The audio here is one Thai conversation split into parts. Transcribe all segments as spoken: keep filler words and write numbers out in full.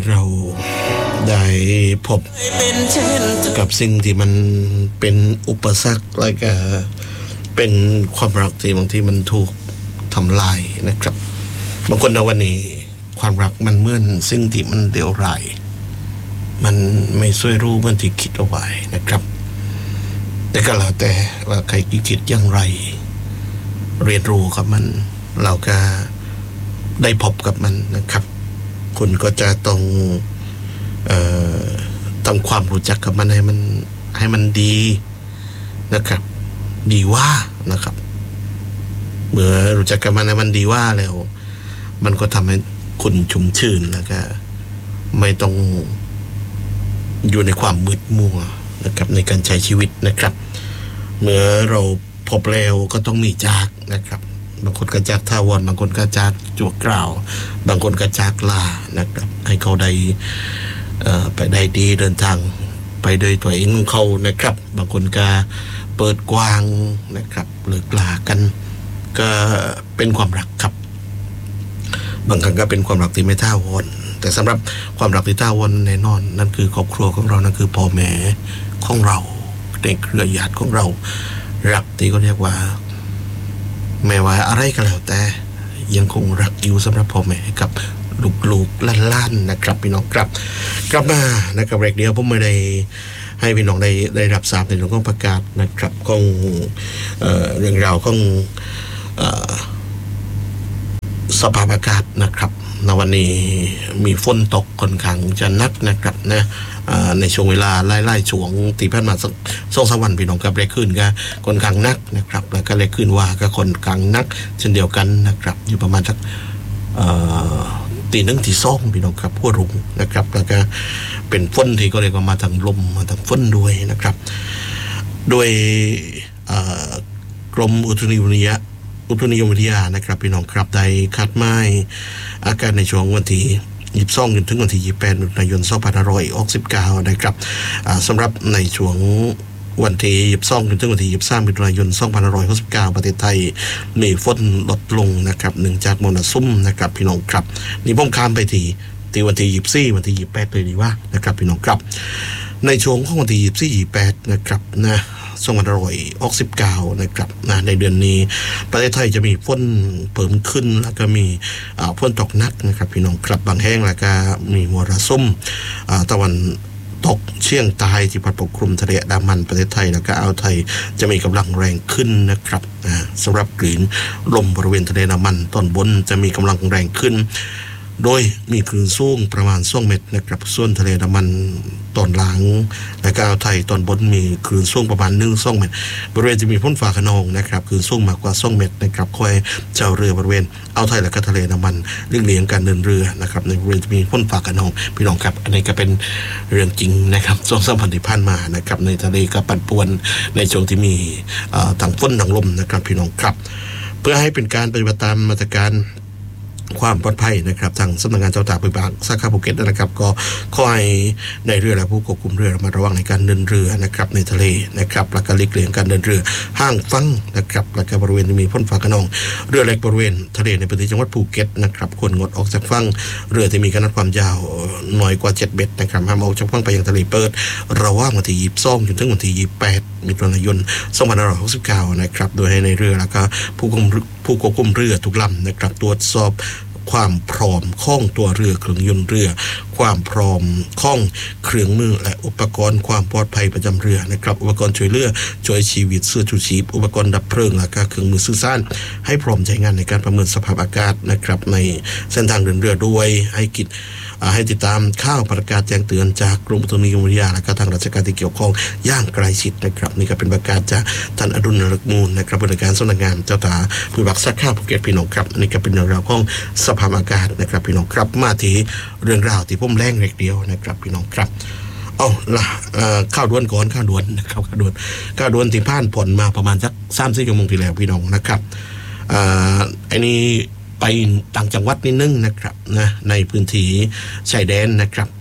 เราได้พบกับสิ่งที่มันเป็นอุปสรรคและก็เป็นความรักที่บางทีมันถูกทำลายนะครับบางคนในวันนี้ความรักมันเหมือนสิ่งที่มันเดี่ยวร้ายมันไม่ช่วยรู้เหมือนที่คิดเอาไว้นะครับแต่ก็แล้วแต่ว่าใครคิดอย่างไรเรียนรู้กับมันเราก็ได้พบกับมันนะครับคุณก็จะต้องเอ่อทำความรู้จักกับมันให้มันให้มันดีนะครับดีว่านะครับเมื่อรู้จักกับมันให้มันดีว่าแล้วมันก็ทำให้คุณชุ่มชื่นแล้วก็ไม่ต้องอยู่ในความมืดมัวนะครับในการใช้ชีวิตนะครับเมื่อเราพบแล้วก็ต้องมีจากนะครับบางคนก็จากท่าวอนบางคนก็จากจั่วกล่าวบางคนก็จากลานะครับให้เขาได้เอ่อไปได้ดีเดินทางไปโดยตัวเองของเขานะครับบางคนก็เปิดกว้างนะครับเลิกลากันก็เป็นความรักครับบางครั้งก็เป็นความรักที่ไม่ท่าวอนแต่สำหรับความรักที่ท่าวอนแน่นอนนั่นคือครอบครัวของเรานั่นคือพ่อแม่ของเราในเครือญาติของเรารักที่เขาเรียกว่าไม่ว่าอะไรก็แล้วแต่ยังคงรักอยู่สำหรับพ่อแม่กับลูกๆหลานๆนะครับพี่น้องครับกลับมานะครับเบรกเดียวผมไม่ได้ให้พี่น้องได้ได้รับทราบในเรื่องของประกาศนะครับของเอ่อเรื่องราวของเอ่อสภาพอากาศนะครับในวันนี้มีฝนตกค่อนข้างจะหนักนะครับนะในช่วงเวลาไล่ๆช่วงที่ผ่านมาสองสามวันพี่น้องกับแรงขึ้นก็ค่อนข้างหนักนะครับแล้วก็แรงขึ้นว่าก็ค่อนข้างหนักเช่นเดียวกันนะครับอยู่ประมาณสักตีหนึ่งตีสองพี่น้องครับหัวรุ่งนะครับแล้วก็เป็นฝนที่ก็เรียกว่ามาทางลมมาทางฝนด้วยนะครับโดยกรมอุตุนิยมวิทยาอุตุนิยมวิทยานะครับพี่น้องครับได้คาดหมายอากาศในช่วงวันที่ยี่สิบสองจนถึงวันที่ยี่สิบแปดมิถุนายนสองพันห้าร้อยหกสิบเก้านะครับสำหรับในช่วงวันที่ยี่สิบสองจนถึงวันที่ยี่สิบสามมิถุนายนสองพันห้าร้อยหกสิบเก้าประเทศไทยมีฝนลดลงนะครับเนื่องจากมรสุมนะครับพี่น้องครับนี่ผมข้ามไปที่ที่วันที่ยี่สิบสี่วันที่ยี่สิบแปดเลยดีว่านะครับพี่น้องครับในช่วงของวันที่ยี่สิบสี่ ยี่สิบแปดนะครับนะสองพันห้าร้อยหกสิบเก้านะครับนะในเดือนนี้ประเทศไทยจะมีฝนเพิ่มขึ้นแล้วก็มีฝนตกหนักนะครับพี่น้องครับบางแห่งแล้วก็มีมรสุมตะวันตกเฉียงใต้ที่พัดปกคลุมทะเลอันดามันประเทศไทยแล้วก็อ่าวไทยจะมีกำลังแรงขึ้นนะครับสำหรับกลิ่นลมบริเวณทะเลอันดามันตอนบนจะมีกำลังแรงขึ้นโดยมีคลื่นสูงประมาณสองเมตรนะครับส่วนทะเลอันดามันตอนล่างและก็อ่าวไทยตอนบนมีคลื่นสูงประมาณหนึ่งถึงสองเมตรบริเวณจะมีฝนฟ้าคะนองนะครับคลื่นสูงมากกว่าสองเมตรนะครับคอยเจ้าเรือบริเวณอ่าวไทยและก็ทะเลอันดามันเรื่องเลี่ยงการเดินเรือนะครับในบริเวณจะมีฝนฟ้าคะนองพี่น้องครับอันนี้ก็เป็นเรื่องจริงนะครับสองสามวันที่ผ่านมานะครับในทะเลก็ปั่นป่วนในช่วงที่มีทางฝนทางลมนะครับพี่น้องครับเพื่อให้เป็นการปฏิบัติตามมาตรการความปลอดภัยนะครับทางสำนักงานเจ้าท่าภูมิภาคสาขาภูเก็ตนะครับก็ขอให้ในเรือและผู้ควบคุมเรือระมัดระวังในการเดินเรือนะครับในทะเลนะครับและก็หลีกเลี่ยงการเดินเรือห้างฟังนะครับและก็บริเวณที่มีฝนฟ้าคะนองเรือเล็กบริเวณทะเลในพื้นที่จังหวัดภูเก็ตนะครับควรงดออกจากฝั่งเรือที่มีขนาดความยาวน้อยกว่าเจ็ดเมตรนะครับห้ามออกจากฝั่งไปยังทะเลเปิดระหว่างวันที่ยี่สิบสองจนถึงวันที่ยี่สิบแปดมิถุนายนสองพันห้าร้อยหกสิบเก้านะครับโดยให้ในเรือแล้วก็ผู้ควบคุมผู้ควบคุมเรือทุกลำนะครับตรวจสอบความพร้อมของตัวเรือเครื่องยนต์เรือความพร้อมของเครื่องมือและอุปกรณ์ความปลอดภัยประจำเรือนะครับอุปกรณ์ช่วยเหลือช่วยชีวิตเสื้อชูชีพอุปกรณ์ดับเพลิงและก็เครื่องมือสื่อสารให้พร้อมใช้งานในการประเมินสภาพอากาศนะครับในเส้นทางเดินเรือด้วยให้กิจให้ติดตามข่าวประกาศแจ้งเตือนจากกรมอุตุนิยมวิทยาและก็ทางราชการที่เกี่ยวข้องอย่างใกล้ชิดนะครับนี่ก็เป็นประกาศจากท่านอดุลนฤกษ์มูลนะครับผู้อำนวยการสำนักงานเจ้าท่าภูมิภาคสาขาภูเก็ตพี่น้องครับนี่ก็เป็นเรื่องราวของสภาพอากาศนะครับพี่น้องครับมาที่เรื่องราวที่ผมแรงเล็กเดียวนะครับพี่น้องครับเอาล่ะข้าวด่วนก่อนข้าวด่วนนะครับข้าวด่วนข้าวด่วนที่ผ่านผลมาประมาณสักสามสี่ชั่วโมงที่แล้วพี่น้องนะครับอันนี้ไปต่างจังหวัดนิดนึงนะครับนะในพื้นที่ชายแดนนะครับ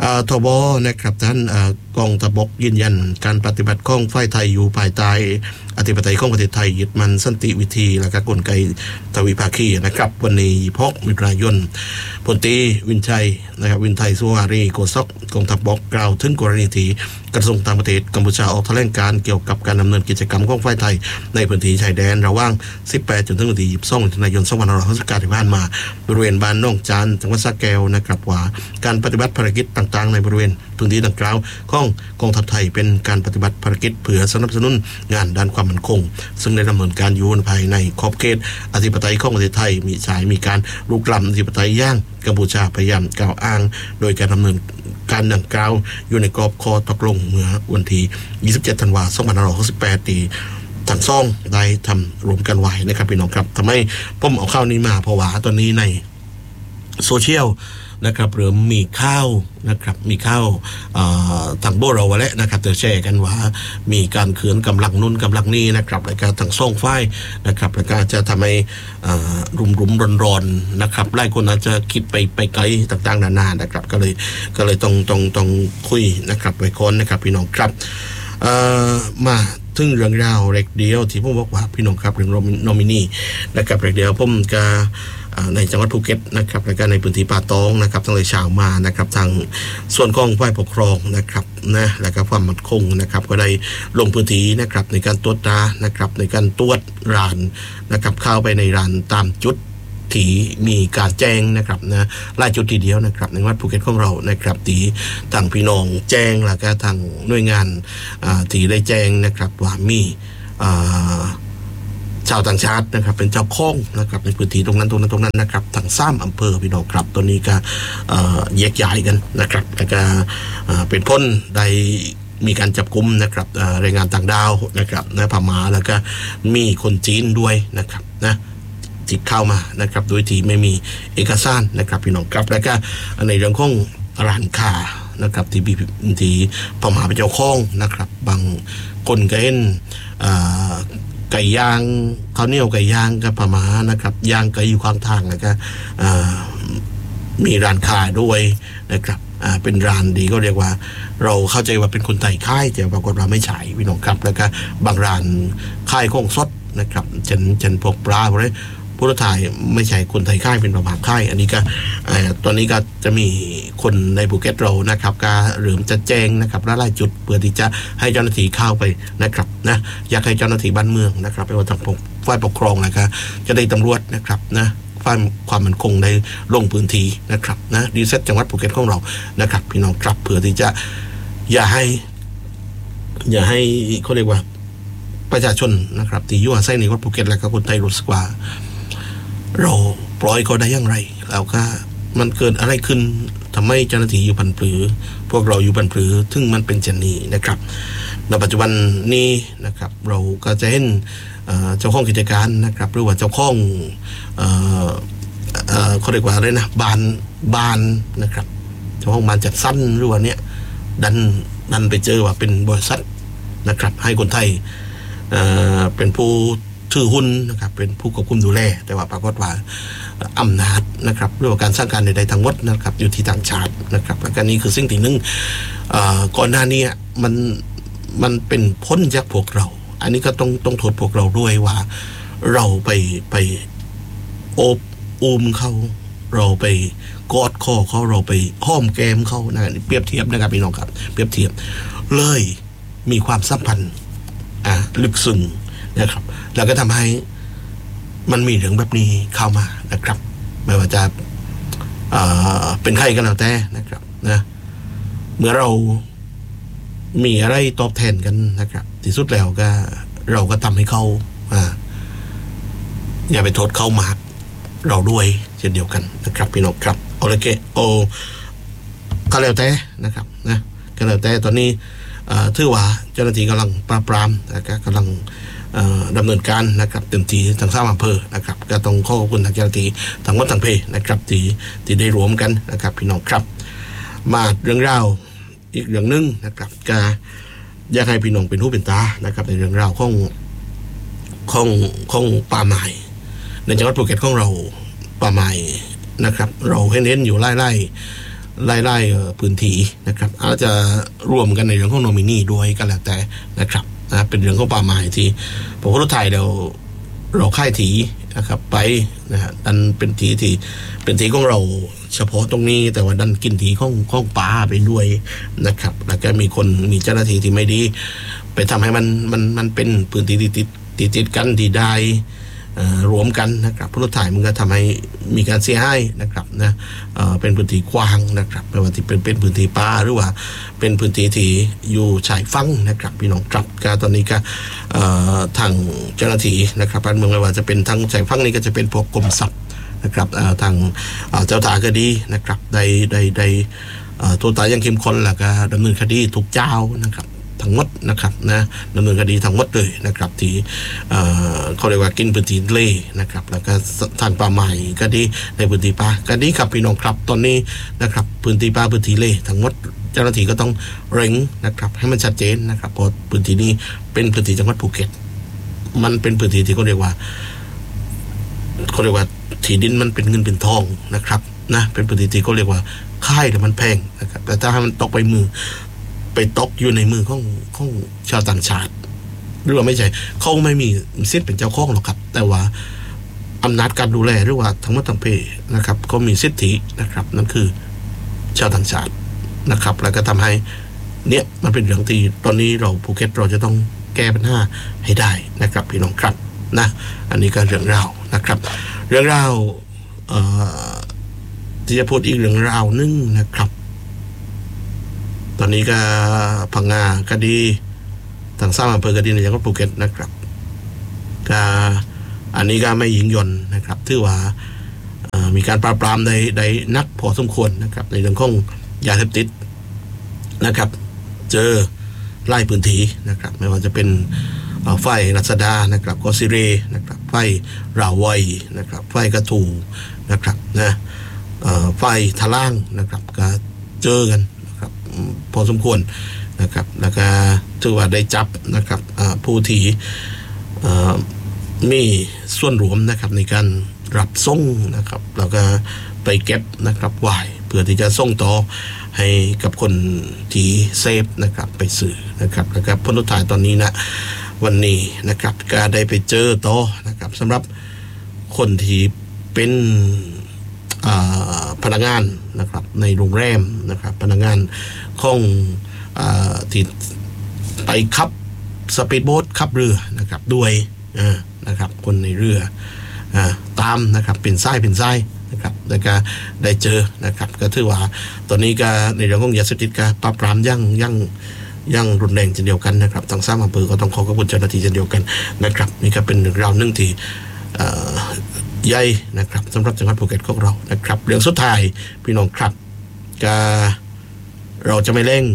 ทบนะครับท่านกองทัพบกยืนยันการปฏิบัติของฝ่ายไทยอยู่ภายใต้อธิปไตยของประเทศไทยยึดมั่นสันติวิธีและก็กลไกทวิภาคีนะครับวันนี้พกมิตรายนพลตรีวินชัยนะครับวินไทยสุวารีโฆษกกองทัพบกกล่าวถึงกรณีที่กระทรวงต่างประเทศกัมพูชาออกแถลงการเกี่ยวกับการดำเนินกิจกรรมของฝ่ายไทยในพื้นที่ชายแดนระหว่างสิบแปดจนถึงวันที่ยี่สิบสองมิถุนายนสองพันห้าร้อยหกสิบเก้าที่ผ่านมาบริเวณบ้านน้องจานจังหวัดสระแก้วนะครับว่าการปฏิบัติภารกิจต่างๆในบริเวณพื้นที่ดังกล่าวของกองทัพไทยเป็นการปฏิบัติภารกิจเพื่อสนับสนุนงานด้านความมั่นคงซึ่งได้ดำเนินการอยู่ภายในขอบเขตอธิปไตยของประเทศไทยมีสายมีการลุกล้ำอธิปไตยย่างกัมพูชาพยายามกล่าวอ้างโดยการดำเนินการดังกล่าวอยู่ในกรอบข้อตกลงเมื่อวันที่ยี่สิบเจ็ดธันวาคมสองพันห้าร้อยหกสิบแปดที่ทั้งสองได้ทำรวมกันไว้นะครับพี่น้องครับทำให้ผมเอาข้าวนี้มาเพราะว่าตอนนี้ในโซเชียลนะครับเริ่มมีข้าวนะครับมีข้าวทางโบเราไว้แล้วนะครับจะแชร์กันว่ามีการเขือนกำลังนุ่นกำลังนี้นะครับและการทางส่งไฟนะครับและการจะทำให้รุมรุมร้อนร้อนนะครับหลายคนอาจจะคิดไปไปไกลต่างๆนานานะครับก็เลยก็เลยต้องต้องต้องคุยนะครับไปค้นนะครับพี่น้องครับมาถึงเรื่องราวเล็กเดียวที่ผมบอกว่าพี่น้องครับเรื่องโนมินีนะครับเล็กเดียวผมจะในจังหวัดภูเก็ตนะครับและก็ในพื้นที่ป่าตองนะครับตั้งแต่เช้ามานะครับทางส่วนของฝ่ายปกครองนะครับนะและก็ความมั่นคงนะครับก็ได้ลงพื้นที่นะครับในการตรวจตรานะครับในการตรวจร้านนะครับเข้าไปในร้านตามจุดที่มีการแจ้งนะครับนะหลายจุดทีเดียวนะครับในจังหวัดภูเก็ตของเรานะครับที่ทางพี่น้องแจ้งแล้วก็ทางหน่วยงานที่ได้แจ้งนะครับว่ามีชาวต่างชาตินะครับเป็นเจ้าของนะครับในพื้นที่ตรงนั้นตรงนั้นตรงนั้นนะครับทั้งสามอำเภอพี่น้องครับตัวนี้ก็แยกย้ายกันนะครับแล้วก็เป็นพ้นได้มีการจับกุมนะครับแรงงานต่างดาวนะครับในพม่าแล้วก็มีคนจีนด้วยนะครับนะที่เข้ามานะครับโดยที่ไม่มีเอกสารนะครับพี่น้องครับแล้วก็ในเรื่องของร้านค้านะครับที่ที่พม่าเป็นเจ้าของนะครับบางคนก็เห็นไก่ย่างข้าวเหนียวไก่ย่างกับพม่านะครับย่างไก่อยู่ข้างทางแล้วก็มีร้านค้าด้วยนะครับเป็นร้านดีก็เรียกว่าเราเข้าใจว่าเป็นคนไทยค่ายแต่ปรากฏว่าไม่ใช่พี่น้องครับแล้วก็บางร้านค่ายของสดนะครับเช่นเช่นพวกปลาพวกนี้ผู้ถ่ายไม่ใช่คนไทยค่ายเป็นประมาณค่ายอันนี้ก็ตอนนี้ก็จะมีคนในภูเก็ตเรานะครับก็เริ่มจะแจ้งนะครับละลายจุดเพื่อที่จะให้เจ้าหน้าที่เข้าไปนะครับนะอยากให้เจ้าหน้าที่บ้านเมืองนะครับไม่ว่าทางฝ่ายปกครองนะครับจะได้ตำรวจนะครับนะฝ่ายความมั่นคงในลงพื้นที่นะครับนะดีเซตจังหวัดภูเก็ตของเรานะครับพี่น้องครับเพื่อที่จะอย่าให้อย่าให้เขาเรียกว่าประชาชนนะครับที่อยู่อาศัยในจังหวัดภูเก็ตและก็คนไทยรู้สึกว่าเราปล่อยเขาได้อย่างไรแล้วก็มันเกิดอะไรขึ้นทำให้เจ้าหน้าที่อยู่พันผือพวกเราอยู่พันผือถึงมันเป็นเช่นนี้นะครับในปัจจุบันนี้นะครับเราก็จะเห็นเจ้าของกิจการนะครับหรือว่าเจ้าของเขาเรียกว่าอะไรนะบานบานนะครับเจ้าของบานจัดสั้นหรือว่าเนี้ยดันดันไปเจอว่าเป็นบริษัทนะครับให้คนไทยเป็นผู้ถือหุ้นนะครับเป็นผู้ควบคุมดูแลแต่ว่าปรากฏว่าอำนาจนะครับเรื่องการสร้างการใดๆทั้งหมดนะครับอยู่ที่ต่างชาตินะครับและการนี้คือสิ่งที่หนึ่งก่อนหน้านี้มันมันเป็นพ้นจากพวกเราอันนี้ก็ต้องต้องโทษพวกเราด้วยว่าเราไปไปโอบอุ้มเขาเราไปกอดคอเขาเราไปห้อมแก้มเขานะเปรียบเทียบนะครับพี่น้องครับเปรียบเทียบเลยมีความสัมพันธ์อ่ะลึกซึ้งนะครับแล้วก็ทำให้มันมีเรื่องแบบนี้เข้ามานะครับไม่ว่าจะเป็นใครก็แล้วแต่นะครับนะเมื่อเรามีอะไรตอบแทนกันนะครับที่สุดแล้วก็เราก็ทำให้เขาอ่าอย่าไปโทษเขามากเราด้วยเช่นเดียวกันนะครับพี่น้องครับโอเคโอก็แล้วแต่นะครับนะก็แล้วแต่ตอนนี้ถือว่าเจ้าหน้าที่กำลังปราบปรามนะครับกำลังดำเนินการนะครับเต็มที่ทางสามอำเภอนะครับก็ต้องขอขอบคุณทางเจ้าหน้าที่ทางวัดทางเพนะครับที่ที่ได้รวมกันนะครับพี่น้องครับมาเรื่องราวอีกเรื่องนึงนะครับก็อยากให้พี่น้องเป็นหูเป็นตานะครับในเรื่องราวของของของป่าไม้ในจังหวัดภูเก็ตของเราป่าไม้นะครับเราเห็นเห็นอยู่ไล่ไล่ไล่ๆพื้นที่นะครับอาจจะรวมกันในเรื่องของโนมินีด้วยก็แล้วแต่นะครับนะเป็นเรื่องของป่าไม้ที่ผมก็รู้ไทยเดี๋ยวเราค่ายถีนะครับไปนะฮะดันเป็นถีที่เป็นถีของเราเฉพาะตรงนี้แต่ว่าดันกินถีของของป่าไปด้วยนะครับแล้วก็มีคนมีเจ้าหน้าที่ที่ไม่ดีไปทำให้มันมันมันเป็นพื้นที่ติดติดติดกันที่ได้รวมกันนะครับผู้ถ่ายมันก็ทำให้มีการเสียหายนะครับนะเอ่อเป็นพื้นที่กว้างนะครับไม่ว่าที่เป็นเป็นพื้นที่ป่าหรือว่าเป็นพื้นที่ที่อยู่ชายฝั่งนะครับพี่น้องครับก็ตอนนี้ก็เอ่อทางเจ้าหน้าที่นะครับบ้านเมืองไม่ว่าจะเป็นทั้งชายฝั่งนี้ก็จะเป็นพวกกรมทรัพย์นะครับเอ่อทางเอ่อเจ้าตาคดีนะครับได้ได้ได้เอ่อตัวตายังเข้มข้นแล้วก็ดำเนินคดีทุกเจ้านะครับทั้งหมดนะครับนะดำเนินคดีทั้งหมดเลยนะครับที่เอ่อเขาเรียกว่ากินพื้นที่เล่นะครับแล้วก็ทางป่าไม้ก็ดีในพื้นที่ป่าก็ดีครับพี่น้องครับตอนนี้นะครับพื้นที่ป่าพื้นที่เล่ทั้งหมดเจ้าหน้าที่ก็ต้องเร่งนะครับให้มันชัดเจนนะครับเพราะพื้นที่นี้เป็นพื้นที่จังหวัดภูเก็ตมันเป็นพื้นที่ที่เขาเรียกว่าเขาเรียกว่าที่ดินมันเป็นเงินเป็นทองนะครับนะเป็นพื้นที่ที่เขาเรียกว่าค่ายแต่มันแพงนะครับแต่ถ้าให้มันตกไปมือไปตกอยู่ในมือของของชาวต่างชาติหรือว่าไม่ใช่เขาไม่มีสิทธิ์เป็นเจ้าของหรอกครับแต่ว่าอำนาจการดูแลหรือว่าทั้งหมดทั้งเพนะครับก็มีสิทธินะครับนั่นคือชาวต่างชาตินะครับแล้วก็ทำให้เนี่ยมันเป็นเรื่องที่ตอนนี้เราภูเก็ตเราจะต้องแก้ปัญหาให้ได้นะครับพี่น้องครับนะอันนี้ก็เรื่องราวนะครับเรื่องราวเอ่อที่จะพูดอีกเรื่องราวนึงนะครับตอนนี้ก็พังงาก็ดีทางสร้างอำเภอก็ดีในจังหวัดภูเก็ตนะครับก็อันนี้ก็ไม่หยิ่งหย่อนนะครับถือว่ามีการปราบปรามได้ได้นักพอสมควรนะครับในเรื่องของยาเสพติดนะครับเจอไล่พื้นที่นะครับไม่ว่าจะเป็นไฟรัศดานะครับกอซิเรนะครับไฟราวไวนะครับไฟกระถูนะครับนะไฟทะล่างนะครับก็เจอกันนะครับพอสมควรนะครับแล้วก็ถือว่าได้จับนะครับผู้ที่มีส่วนรวมนะครับในการรับส่งนะครับแล้วก็ไปเก็บนะครับไว้เพื่อที่จะส่งต่อให้กับคนที่เซฟนะครับไปซื้อนะครับแล้วก็ผลสุดท้ายตอนนี้นะวันนี้นะครับก็ได้ไปเจอต่อนะครับสำหรับคนที่เป็นพนักงานนะครับในโรงแรมนะครับพนักงานของที่ไปขับสปีดโบ๊ทขับเรือนะครับด้วยนะครับคนในเรือตามนะครับเป็นไส้เป็นไส้นะครับแล้วก็ได้เจอนะครับก็ถือว่าตอนนี้ก็ในเรื่องของยาเสพติดก็ปราบปรามยั่งยั่งยั่งรุนแรงเช่นเดียวกันนะครับทางสร้างอำเภอก็ต้องขอขอบคุณเจ้าหน้าที่เช่นเดียวกันนะครับนี่ก็เป็นเรื่องราวนึงที่ใหญ่นะครับสำหรับจังหวัดภูเก็ตของเรานะครับเรื่องสุดท้ายพี่น้องครับก็เราจะไม่เร่ง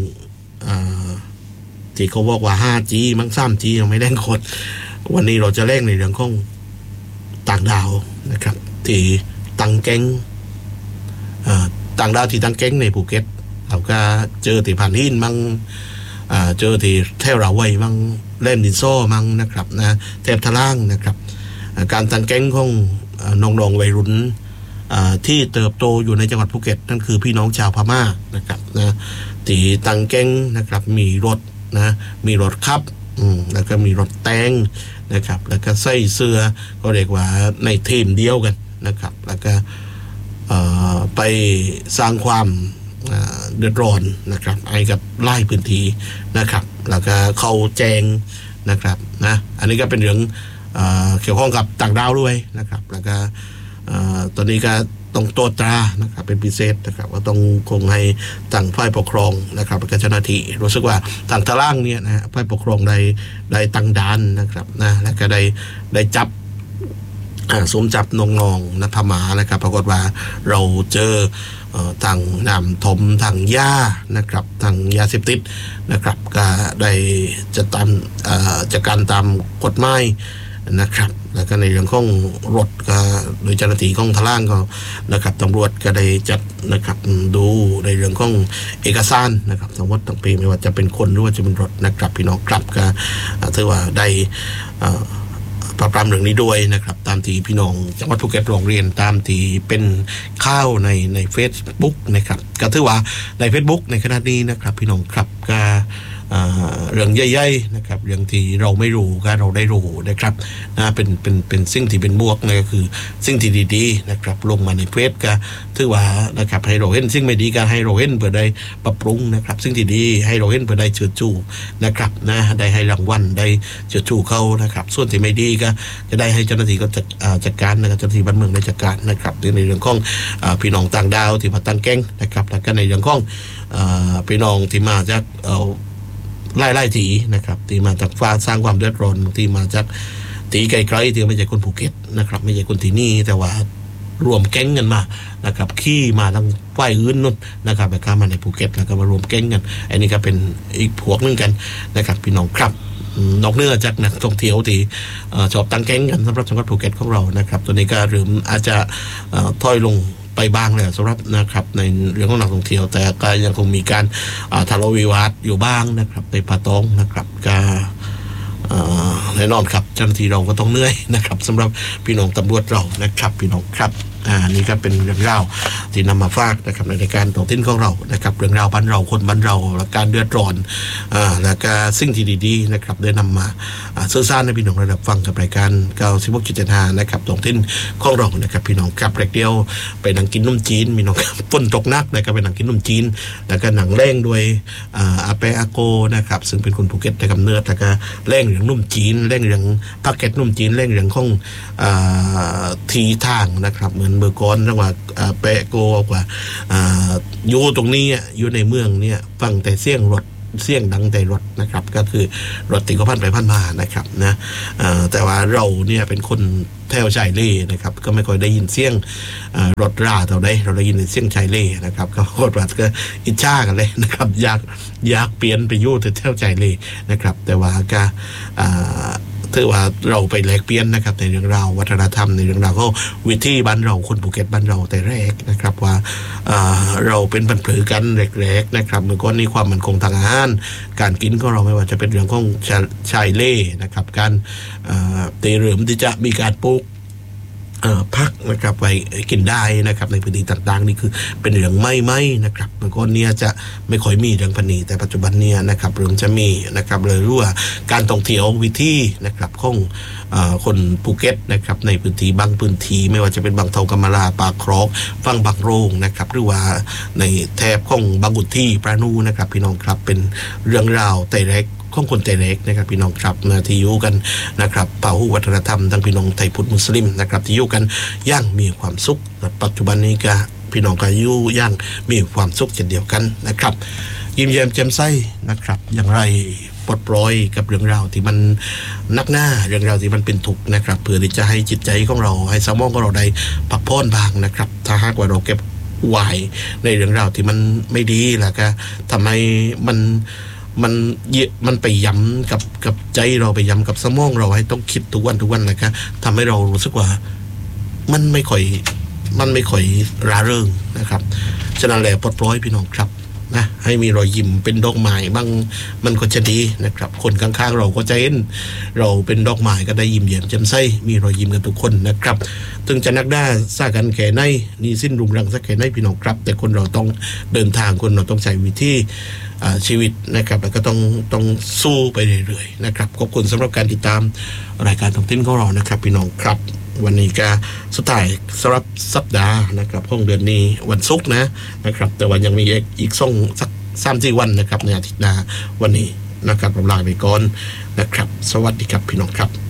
ที่เขาบอกว่า ห้าจี มั้ง สามจี เราไม่เร่งโคตรวันนี้เราจะเร่งในเรื่องของต่างดาวนะครับที่ตังแก๊งต่างดาวที่ตังแก๊งในภูเก็ตเราก็เจอที่ผ่านหินมั้งเจอที่แถวราวัยมั้งเล่นดินโซ่มั้งนะครับนะแถบทะล่างนะครับการตังแก๊งของน้องๆวัยรุ่นที่เติบโตอยู่ในจังหวัดภูเก็ตนั่นคือพี่น้องชาวพม่านะครับนะที่ตังแก๊งนะครับมีรถนะมีรถขับแล้วก็มีรถแตงนะครับแล้วก็ใส่เสื้อก็เรียกว่าในทีมเดียวกันนะครับแล้วก็ไปสร้างความเดือดร้อนนะครับให้กับไล่พื้นที่นะครับแล้วก็เข้าแจงนะครับนะอันนี้ก็เป็นเรื่องเกี่ยวข้องกับต่างดาวด้วยนะครับแล้วก็ตอนนี้ก็ต้องตรวจตรานะครับเป็นพิเศษนะครับว่าต้องคงให้ทางฝ่ายปกครองนะครับและเจ้าหน้าที่รู้สึกว่าทางตารางเนี่ยนะฝ่ายปกครองได้ได้ตั้งด่านนะครับนะแล้วก็ได้ได้จับสมจับน้องๆนัพมานะครับปรากฏว่าเราเจอทางน้ำถมทางหญ้านะครับทางยาเสพติดนะครับก็ได้จะตามจัดการตามกฎหมายนะครับแล้วก็ในเรื่องของรถก็โดยเจ้าหน้าที่ของทล่างก็นะครับตำรวจก็ได้จัดนะครับดูในเรื่องของเอกสารนะครับทั้งหมดทั้งปีไม่ว่าจะเป็นคนหรือว่าจะเป็นรถนะครับพี่น้องครับก็ถือว่าได้ปราบปรามเรื่องนี้ด้วยนะครับตามที่พี่น้องจังหวัดภูเก็ตร้องเรียนตามที่เป็นข่าวในใน Facebook นะครับก็ถือว่าใน Facebook ในขณะนี้นะครับพี่น้องครับก็เรื่องใหญ่ๆนะครับเรื่องที่เราไม่รู้ก็เราได้รู้นะครับนะเป็นเป็นเป็นสิ่งที่เป็นบวกนะก็คือสิ่งที่ดีๆนะครับลงมาในเฟซก็ถือว่านะครับให้เราเห็นสิ่งไม่ดีก็ให้เราเห็นเพื่อได้ปรับปรุงนะครับสิ่งที่ดีให้เราเห็นเพื่อได้เชิดชูนะครับนะได้ให้รางวัลได้เชิดชูเขานะครับส่วนที่ไม่ดีก็จะได้ให้เจ้าหน้าที่ก็จัดจัดการนะครับเจ้าหน้าที่บ้านเมืองได้จัดการนะครับในเรื่องของพี่น้องต่างดาวที่มาตั้งแก๊งนะครับแล้วก็ในเรื่องของพี่น้องที่มาจากไล่ไล่ถีนะครับที่มาจากฟ้าสร้างความเดือดร้อนที่มาจากตีไกลๆที่ไม่ใช่คนภูเก็ตนะครับไม่ใช่คนที่นี่แต่ว่ารวมแก๊งกันมานะครับขี่มาทั้งฝ่ายอื่นนู่นนะครับแบบข้ามาในภูเก็ตแล้วก็มารวมแก๊งกันอันนี้ก็เป็นอีกพวกนึงกันนะครับพี่น้องครับนอกเหนือจากนักท่องเที่ยวที่ชอบตั้งแก๊งกันสำหรับจังหวัดภูเก็ตของเรานะครับตัวนี้ก็หรืออาจจะถอยลงไปบ้างเลยสำหรับนะครับในเรื่องของนักท่องเที่ยวแต่ก็ยังคงมีการทะเลาะวิวาทอยู่บ้างนะครับในป่าตองนะครับก็แน่นอนครับเจ้าหน้าที่เราก็ต้องเหนื่อยนะครับสำหรับพี่น้องตำรวจเรานะครับพี่น้องครับอ่านี่ก็เป็นเรื่องราวที่นำมาฝากนะครับในรายการท้องถิ่นของเรานะครับเรื่องราวบ้านเราคนบ้านเราและการเดือดร้อนอ่าและก็สิ่งที่ดีๆนะครับได้นำมาสื่อสารให้พี่น้องระดับฟังกับรายการเก้าสิบหกจุดเจ็ดห้านะครับท้องถิ่นของเรานะครับพี่น้องครับเล็กเดียวไปนั่งกินนมจีนพี่น้องฝนตกหนักนะครับไปนั่งกินนมจีนแล้วก็หนังแร่งด้วยอ่าอาเปอาโกนะครับซึ่งเป็นคนภูเก็ตแต่กำเนิดแล้วก็แร่งเรื่องนมจีนแร่งเรื่องปาเก็ตนมจีนแร่งเรื่องของอ่าทีทางนะครับเหมือนเบอร์กอนจังหวัดแปะโกกว่าอยู่ตรงนี้อยู่ในเมืองเนี่ยฟังแต่เสียงรถเสียงดังแต่รถนะครับก็คือรถติดก็พันไปพันมานะครับนะแต่ว่าเราเนี่ยเป็นคนแถวชายเล่นะครับก็ไม่ค่อยได้ยินเสียงรถราเท่าใดเราได้ยินเสียงชายเล่นะครับก็โคตรว่าก็อิจฉากันเลยนะครับอยากอยากเปลี่ยนไปอยู่แถวชายเล่นะครับแต่ว่าก็ถือว่าเราไปแลกเปลี่ยนนะครับในเรื่องราววัฒนธรรมในเรื่องราวก็วิธีบ้านเราคนภูเก็ตบ้านเราแต่แรกนะครับว่าเราเป็นบรรพลือกันแรกๆนะครับเมื่อก่อนนี้ความมั่นคงทางอาหารการกินของเราไม่ว่าจะเป็นเรื่องของชายเล่นะครับการเตเริ่มที่จะมีการปลูกพักนะครับไปกินได้นะครับในพื้นที่ต่างๆนี่คือเป็นเรื่องไม่ไม่นะครับเมื่อก่อนเนี่ยจะไม่ค่อยมีเรื่องพันนี้แต่ปัจจุบันเนี่ยนะครับเริ่มจะมีนะครับเลยรู้ว่าการท่องเที่ยววิธีนะครับของคนภูเก็ตนะครับในพื้นที่บางพื้นที่ไม่ว่าจะเป็นบางเทากำมะลาปากครอกฝั่งบางโรงนะครับหรือว่าในแถบของบางกุฎที่ปรานูนะครับพี่น้องครับเป็นเรื่องราวแต่แรกของคนไทยเล็กนะครับพี่น้องครับนะที่อยู่กันนะครับเผ่าวัฒนธรรมทั้งพี่น้องไทยพุทธมุสลิมนะครับที่อยู่กันย่างมีความสุขปัจจุบันนี้ก็พี่น้องก็อยู่ย่างมีความสุขเช่นเดียวกันนะครับยิ้มแย้มแจ่มใสนะครับอย่างไรปลดปล่อยกับเรื่องราวที่มันนักหน้าเรื่องราวที่มันเป็นทุกข์นะครับเพื่อที่จะให้จิตใจของเราให้สมองของเราได้พักผ่อนบ้างนะครับถ้าหากว่าเราเก็บไว้ในเรื่องราวที่มันไม่ดีแล้วก็ทำให้มันมันมันไปย้ำกับกับใจเราไปย้ำกับสมองเราให้ต้องคิดทุกวันทุกวันนะครับทำให้เรารู้สึกว่ามันไม่ค่อยมันไม่ค่อยร่าเริงนะครับฉะนั้นแหละปลดปล่อยพี่น้องครับนะให้มีรอยยิ้มเป็นดอกไม้บ้างมันก็จะดีนะครับคนข้างๆเราก็จะเห็นเราเป็นดอกไม้ก็ได้ยิ้มแย้มแจ่มใสมีรอยยิ้มกันทุกคนนะครับถึงจะนักด่าซากันแค่ไหนนี่สิ้นรุงรังสักแค่ไหนพี่น้องครับแต่คนเราต้องเดินทางคนเราต้องใช้วิธีชีวิตนะครับแล้วก็ต้องต้องสู้ไปเรื่อยๆนะครับขอบคุณสำหรับการติดตามรายการท้องถิ่นของเรานะครับพี่น้องครับวันนี้ก็สุดท้ายสำหรับสัปดาห์นะครับของเดือนนี้วันศุกร์นะนะครับแต่วันยังมีอีกสองสักสามสี่วันนะครับในอาทิตย์หน้าวันนี้นะครับลาไปก่อนนะครับสวัสดีครับพี่น้องครับ